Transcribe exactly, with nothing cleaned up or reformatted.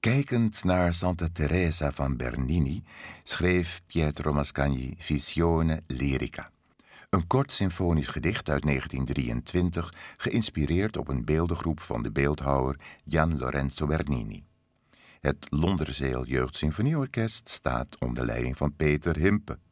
Kijkend naar Santa Teresa van Bernini schreef Pietro Mascagni Visione Lyrica. Een kort symfonisch gedicht uit negentien drieëntwintig, geïnspireerd op een beeldengroep van de beeldhouwer Gian Lorenzo Bernini. Het Londerzeel Jeugdsymfonieorkest staat onder leiding van Peter Himpe.